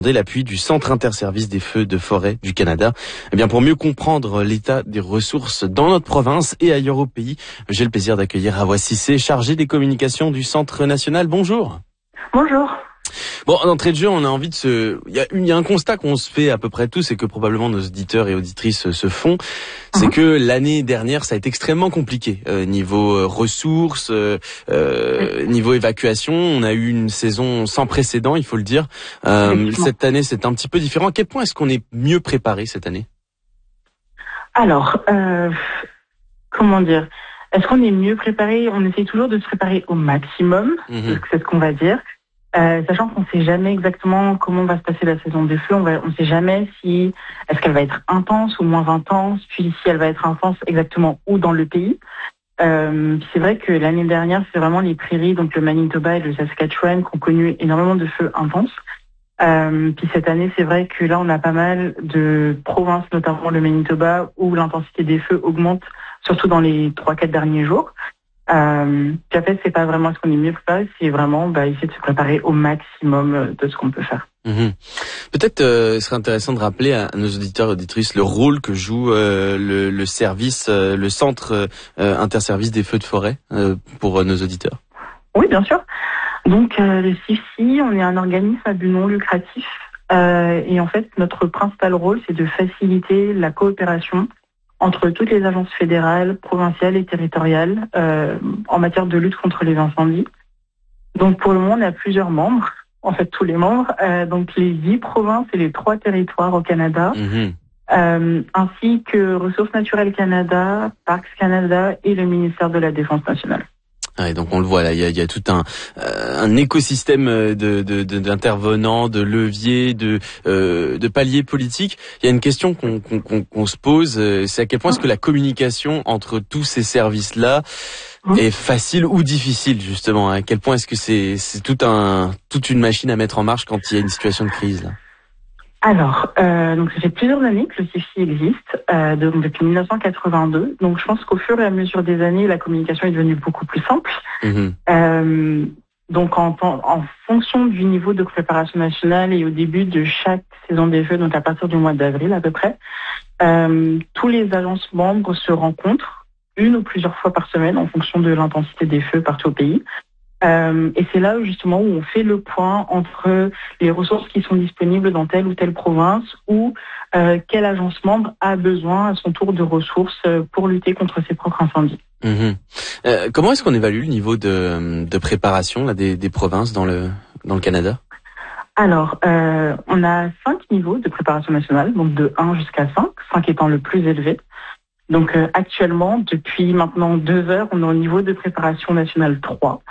L'appui du Centre interservice des feux de forêt du Canada. Eh bien, pour mieux comprendre l'état des ressources dans notre province et ailleurs au pays, j'ai le plaisir d'accueillir Hawa Cissé, chargée des communications du Centre national. Bonjour. Bonjour. Bon, d'entrée de jeu, on a envie de il y a un constat qu'on se fait à peu près tous et que probablement nos auditeurs et auditrices se font, c'est que l'année dernière, ça a été extrêmement compliqué. Niveau ressources, niveau évacuation, on a eu une saison sans précédent, il faut le dire. Cette année, c'est un petit peu différent. À quel point est-ce qu'on est mieux préparé cette année ? Alors, comment dire ? Est-ce qu'on est mieux préparé ? On essaye toujours de se préparer au maximum, c'est ce qu'on va dire. Sachant qu'on ne sait jamais exactement comment va se passer la saison des feux, on ne sait jamais si est-ce qu'elle va être intense ou moins intense, puis si elle va être intense exactement où dans le pays. C'est vrai que l'année dernière, c'est vraiment les prairies, donc le Manitoba et le Saskatchewan, qui ont connu énormément de feux intenses. Puis cette année, c'est vrai que là, on a pas mal de provinces, notamment le Manitoba, où l'intensité des feux augmente, surtout dans les 3-4 derniers jours. Puis après, c'est pas vraiment ce qu'on est mieux préparé, c'est vraiment essayer de se préparer au maximum de ce qu'on peut faire. Peut-être ce serait intéressant de rappeler à nos auditeurs et auditrices le rôle que joue le service, le centre interservice des feux de forêt pour nos auditeurs. Oui, bien sûr. Donc le CIFSI, on est un organisme à but non lucratif et en fait, notre principal rôle, c'est de faciliter la coopération entre toutes les agences fédérales, provinciales et territoriales en matière de lutte contre les incendies. Donc pour le moment, on a plusieurs membres, en fait tous les membres, donc les 10 provinces et les 3 territoires au Canada, ainsi que Ressources naturelles Canada, Parcs Canada et le ministère de la Défense nationale. Et donc on le voit là, il y a tout un écosystème d'intervenants, de leviers, de paliers politiques. Il y a une question qu'on se pose, c'est à quel point est-ce que la communication entre tous ces services-là est facile ou difficile justement. À quel point est-ce que c'est toute une machine à mettre en marche quand il y a une situation de crise là. Alors, donc ça fait plusieurs années que le CIFSI existe, donc depuis 1982. Donc je pense qu'au fur et à mesure des années, la communication est devenue beaucoup plus simple. Donc en fonction du niveau de préparation nationale et au début de chaque saison des feux, donc à partir du mois d'avril à peu près, tous les agences membres se rencontrent une ou plusieurs fois par semaine en fonction de l'intensité des feux partout au pays. Et c'est là justement où on fait le point entre les ressources qui sont disponibles dans telle ou telle province ou quelle agence membre a besoin à son tour de ressources pour lutter contre ses propres incendies. Comment est-ce qu'on évalue le niveau de préparation là, des provinces dans le Canada ? Alors, on a 5 niveaux de préparation nationale, donc de 1 jusqu'à 5 étant le plus élevé. Donc actuellement, depuis maintenant 2 heures, on est au niveau de préparation nationale 3.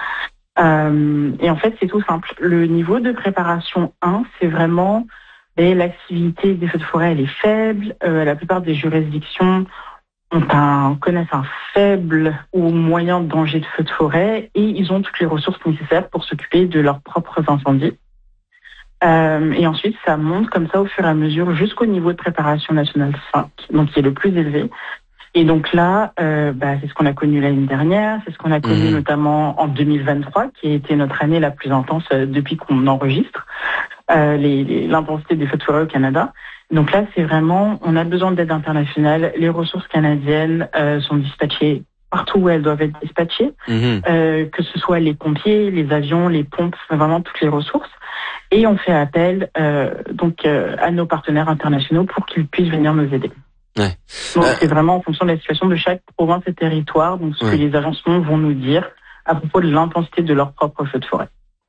Et en fait, c'est tout simple. Le niveau de préparation 1, c'est vraiment l'activité des feux de forêt, elle est faible. La plupart des juridictions connaissent un faible ou moyen danger de feux de forêt et ils ont toutes les ressources nécessaires pour s'occuper de leurs propres incendies. Et ensuite, ça monte comme ça au fur et à mesure jusqu'au niveau de préparation nationale 5, donc qui est le plus élevé. Et donc là, c'est ce qu'on a connu l'année dernière, c'est ce qu'on a connu notamment en 2023, qui a été notre année la plus intense depuis qu'on enregistre l'intensité des feux de forêt au Canada. Donc là, c'est vraiment, on a besoin d'aide internationale. Les ressources canadiennes sont dispatchées partout où elles doivent être dispatchées, que ce soit les pompiers, les avions, les pompes, vraiment toutes les ressources. Et on fait appel à nos partenaires internationaux pour qu'ils puissent venir nous aider. Ouais. Donc c'est vraiment en fonction de la situation de chaque province et territoire, donc ce que les agencements vont nous dire à propos de l'intensité de leur propre feu de forêt.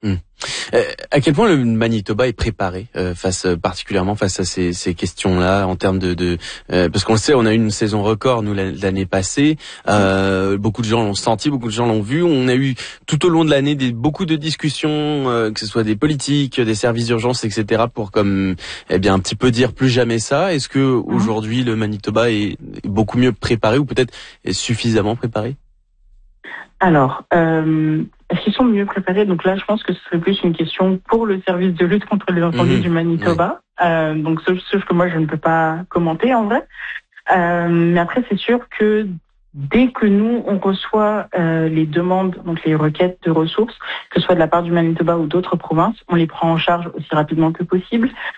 À quel point le Manitoba est préparé particulièrement face à ces questions-là en termes de parce qu'on le sait, on a eu une saison record nous l'année passée. Beaucoup de gens l'ont senti, beaucoup de gens l'ont vu. On a eu tout au long de l'année beaucoup de discussions, que ce soit des politiques, des services d'urgence, etc. pour un petit peu dire plus jamais ça. Est-ce que aujourd'hui le Manitoba est beaucoup mieux préparé ou peut-être est suffisamment préparé? Alors, est-ce qu'ils sont mieux préparés ? Donc là, je pense que ce serait plus une question pour le service de lutte contre les incendies du Manitoba. Donc, sauf que moi, je ne peux pas commenter en vrai. Mais après, c'est sûr que dès que nous, on reçoit les demandes, donc les requêtes de ressources, que ce soit de la part du Manitoba ou d'autres provinces, on les prend en charge aussi rapidement que possible.